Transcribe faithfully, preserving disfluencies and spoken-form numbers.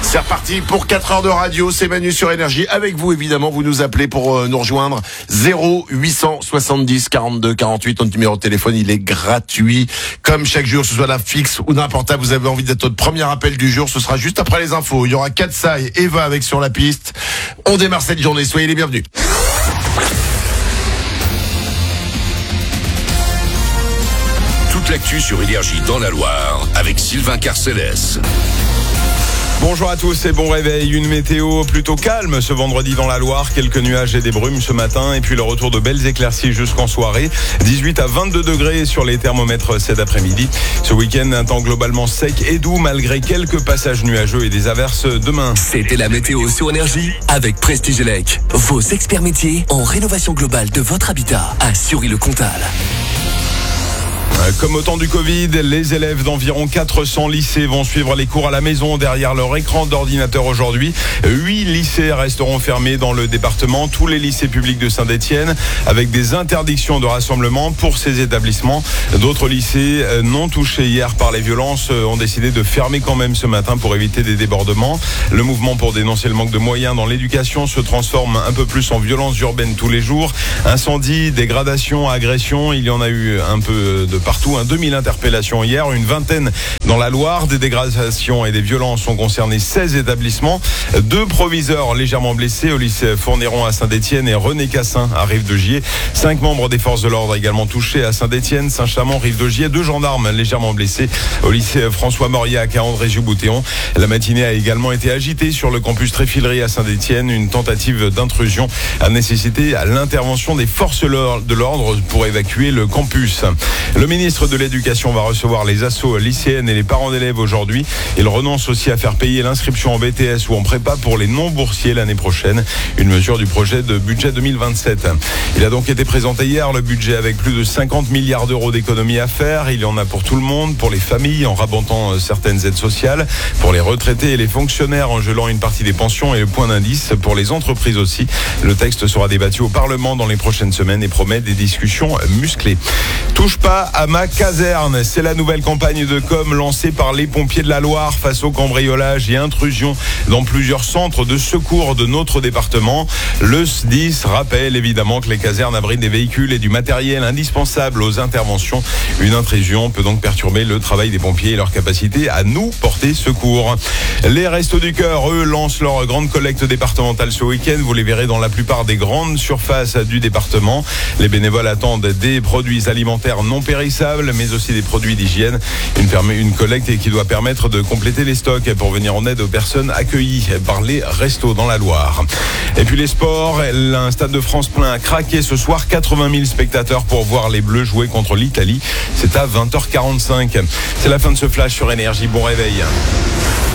C'est reparti pour quatre heures de radio, c'est Manu sur Énergie. Avec vous, évidemment, vous nous appelez pour euh, nous rejoindre. zéro huit cent soixante-dix quarante-deux quarante-huit, notre numéro de téléphone, il est gratuit. Comme chaque jour, que ce soit la fixe ou d'un portable, vous avez envie d'être notre premier appel du jour, ce sera juste après les infos. Il y aura Katsai et Eva avec Sur la piste. On démarre cette journée, soyez les bienvenus. Toute l'actu sur Énergie dans la Loire avec Sylvain Carcélès. Bonjour à tous et bon réveil. Une météo plutôt calme ce vendredi dans la Loire. Quelques nuages et des brumes ce matin et puis le retour de belles éclaircies jusqu'en soirée. dix-huit à vingt-deux degrés sur les thermomètres cet après-midi. Ce week-end, un temps globalement sec et doux malgré quelques passages nuageux et des averses demain. C'était la météo sur Énergie avec Prestige Elec. Vos experts métiers en rénovation globale de votre habitat à Sury-le-Comtal. Comme au temps du Covid, les élèves d'environ quatre cents lycées vont suivre les cours à la maison derrière leur écran d'ordinateur aujourd'hui. Huit lycées resteront fermés dans le département, tous les lycées publics de Saint-Étienne, avec des interdictions de rassemblement pour ces établissements. D'autres lycées non touchés hier par les violences ont décidé de fermer quand même ce matin pour éviter des débordements. Le mouvement pour dénoncer le manque de moyens dans l'éducation se transforme un peu plus en violence urbaine tous les jours. Incendies, dégradations, agressions, il y en a eu un peu de partout. Un deux mille interpellations hier, une vingtaine dans la Loire. Des dégradations et des violences ont concerné seize établissements. Deux proviseurs légèrement blessés au lycée Fournéron à Saint-Étienne et René Cassin à Rive-de-Gier. Cinq membres des forces de l'ordre également touchés à Saint-Étienne, Saint-Chamond, Rive-de-Gier. Deux gendarmes légèrement blessés au lycée François Mauriac à André-Gibouthéon. La matinée a également été agitée sur le campus Tréfilerie à Saint-Étienne. Une tentative d'intrusion a nécessité l'intervention des forces de l'ordre pour évacuer le campus. Le ministre de l'Éducation va recevoir les assos lycéennes et les parents d'élèves aujourd'hui. Il renonce aussi à faire payer l'inscription en B T S ou en prépa pour les non-boursiers l'année prochaine. Une mesure du projet de budget deux mille vingt-sept. Il a donc été présenté hier, le budget avec plus de cinquante milliards d'euros d'économies à faire. Il y en a pour tout le monde, pour les familles en rabattant certaines aides sociales, pour les retraités et les fonctionnaires en gelant une partie des pensions et le point d'indice, pour les entreprises aussi. Le texte sera débattu au Parlement dans les prochaines semaines et promet des discussions musclées. Touche pas à ma caserne, c'est la nouvelle campagne de com lancée par les pompiers de la Loire face au cambriolage et intrusion dans plusieurs centres de secours de notre département. Le S D I S rappelle évidemment que les casernes abritent des véhicules et du matériel indispensable aux interventions. Une intrusion peut donc perturber le travail des pompiers et leur capacité à nous porter secours. Les Restos du Cœur, eux, lancent leur grande collecte départementale ce week-end. Vous les verrez dans la plupart des grandes surfaces du département. Les bénévoles attendent des produits alimentaires non périssables, mais aussi des produits d'hygiène. Une, une collecte qui doit permettre de compléter les stocks pour venir en aide aux personnes accueillies par les restos dans la Loire. Et puis les sports, un Stade de France plein à craquer ce soir. quatre-vingt mille spectateurs pour voir les Bleus jouer contre l'Italie. C'est à vingt heures quarante-cinq. C'est la fin de ce flash sur Énergie. Bon réveil.